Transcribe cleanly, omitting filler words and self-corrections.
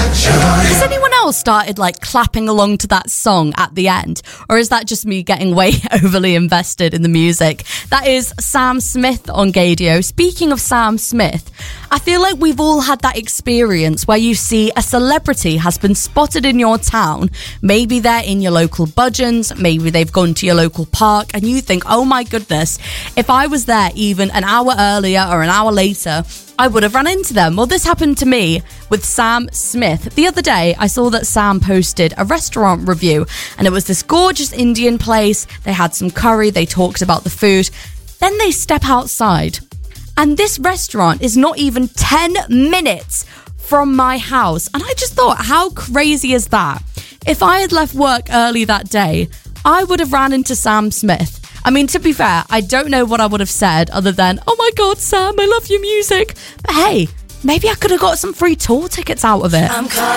Has anyone else started like clapping along to that song at the end? Or is that just me getting way overly invested in the music? That is Sam Smith on Gaydio. Speaking of Sam Smith, I feel like we've all had that experience where you see a celebrity has been spotted in your town. Maybe they're in your local Budgeons, maybe they've gone to your local park, and you think, oh my goodness, if I was there even an hour earlier or an hour later, I would have run into them. Well, this happened to me with Sam Smith. The other day, I saw that Sam posted a restaurant review, and it was this gorgeous Indian place. They had some curry, they talked about the food. Then they step outside, and this restaurant is not even 10 minutes from my house. And I just thought, how crazy is that? If I had left work early that day, I would have ran into Sam Smith. I mean, to be fair, I don't know what I would have said other than, oh my God, Sam, I love your music. But hey, maybe I could have got some free tour tickets out of it.